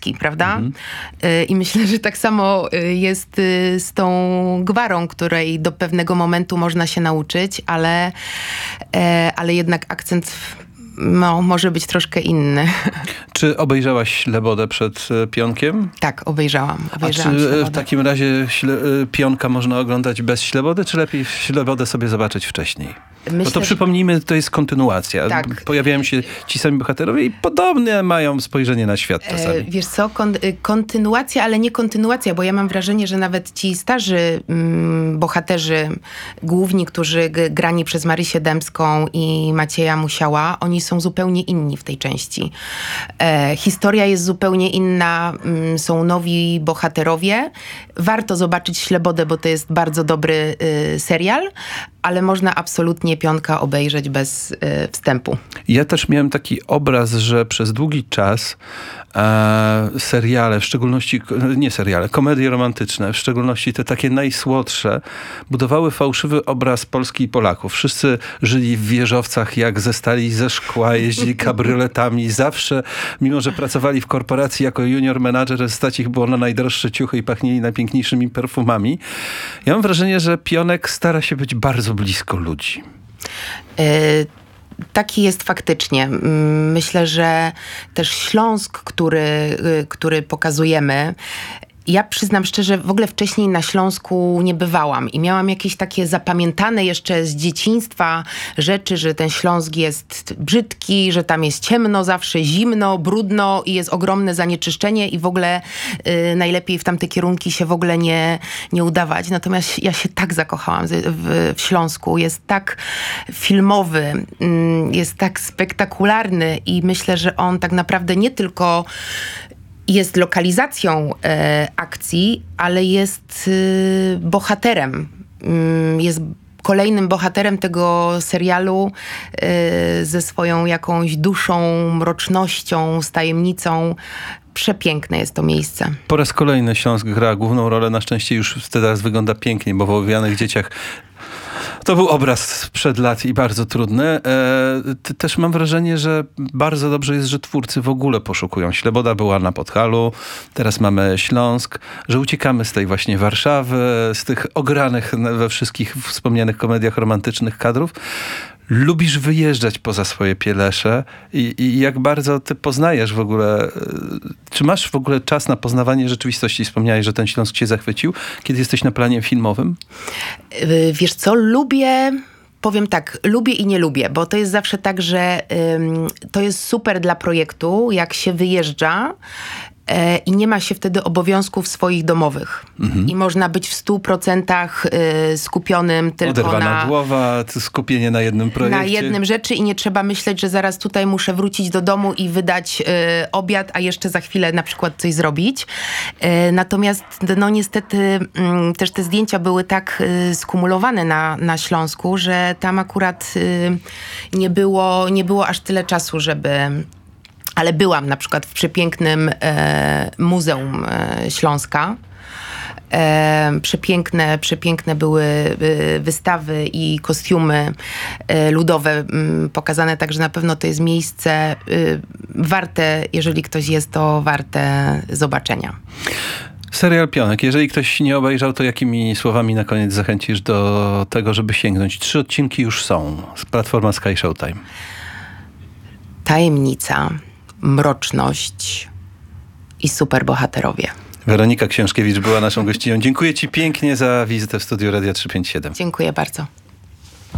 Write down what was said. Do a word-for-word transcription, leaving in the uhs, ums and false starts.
ścieżki, prawda? Mhm. I myślę, że tak samo jest z tą gwarą, której do pewnego momentu można się nauczyć, ale, ale jednak akcent no, może być troszkę inny. Czy obejrzałaś Ślebodę przed Pionkiem? Tak, obejrzałam. obejrzałam A czy Ślebodę. w takim razie śle, Pionka można oglądać bez Ślebody, czy lepiej Ślebodę sobie zobaczyć wcześniej? Myślę, Bo to przypomnijmy, to jest kontynuacja. Tak. Pojawiają się ci sami bohaterowie i podobnie mają spojrzenie na świat czasami. E, wiesz co, kon, kontynuacja, ale nie kontynuacja, bo ja mam wrażenie, że nawet ci starzy mm, bohaterzy główni, którzy g- grani przez Marysię Dębską i Macieja Musiała, oni są zupełnie inni w tej części. E, historia jest zupełnie inna, mm, są nowi bohaterowie. Warto zobaczyć Ślebodę, bo to jest bardzo dobry y, serial, ale można absolutnie Pionka obejrzeć bez y, wstępu. Ja też miałem taki obraz, że przez długi czas e, seriale, w szczególności, nie seriale, komedie romantyczne, w szczególności te takie najsłodsze, budowały fałszywy obraz Polski i Polaków. Wszyscy żyli w wieżowcach jak ze stali, ze szkła, jeździli kabrioletami. Zawsze, mimo że pracowali w korporacji jako junior menadżer, stać ich było na najdroższe ciuchy i pachnili najpiękniejszymi perfumami. Ja mam wrażenie, że Pionek stara się być bardzo blisko ludzi. Y- Taki jest faktycznie. Myślę, że też Śląsk, który, który pokazujemy, ja przyznam szczerze, w ogóle wcześniej na Śląsku nie bywałam i miałam jakieś takie zapamiętane jeszcze z dzieciństwa rzeczy, że ten Śląsk jest brzydki, że tam jest ciemno, zawsze zimno, brudno i jest ogromne zanieczyszczenie i w ogóle y, najlepiej w tamte kierunki się w ogóle nie, nie udawać. Natomiast ja się tak zakochałam w, w, w Śląsku. Jest tak filmowy, y, jest tak spektakularny i myślę, że on tak naprawdę nie tylko jest lokalizacją e, akcji, ale jest e, bohaterem. Mm, jest kolejnym bohaterem tego serialu e, ze swoją jakąś duszą, mrocznością, z tajemnicą. Przepiękne jest to miejsce. Po raz kolejny Śląsk gra główną rolę. Na szczęście już teraz wygląda pięknie, bo w Ołowianych Dzieciach to był obraz sprzed lat i bardzo trudny. E, też mam wrażenie, że bardzo dobrze jest, że twórcy w ogóle poszukują. Śleboda była na Podhalu, teraz mamy Śląsk, że uciekamy z tej właśnie Warszawy, z tych ogranych we wszystkich wspomnianych komediach romantycznych kadrów. Lubisz wyjeżdżać poza swoje Pielesze i, i jak bardzo ty poznajesz w ogóle, czy masz w ogóle czas na poznawanie rzeczywistości? Wspomniałeś, że ten Śląsk cię zachwycił, kiedy jesteś na planie filmowym? Wiesz co, lubię... Powiem tak, lubię i nie lubię, bo to jest zawsze tak, że ym, to jest super dla projektu, jak się wyjeżdża e, i nie ma się wtedy obowiązków swoich domowych. Mhm. I można być w stu procentach y, skupionym tylko Oderwana na... głowa, skupienie na jednym projekcie. Na jednym rzeczy i nie trzeba myśleć, że zaraz tutaj muszę wrócić do domu i wydać y, obiad, a jeszcze za chwilę na przykład coś zrobić. Y, natomiast no niestety y, też te zdjęcia były tak y, skumulowane na, na Śląsku, że tam akurat y, nie było, nie było aż tyle czasu, żeby... Ale byłam na przykład w przepięknym e, Muzeum e, Śląska. E, przepiękne, przepiękne były e, wystawy i kostiumy e, ludowe m, pokazane, także na pewno to jest miejsce e, warte, jeżeli ktoś jest, to warte zobaczenia. Serial Pionek. Jeżeli ktoś nie obejrzał, to jakimi słowami na koniec zachęcisz do tego, żeby sięgnąć? Trzy odcinki już są. Platforma Sky Showtime. Tajemnica, mroczność i superbohaterowie. Weronika Książkiewicz była naszą gościnią. Dziękuję ci pięknie za wizytę w studiu Radia trzysta pięćdziesiąt siedem. Dziękuję bardzo.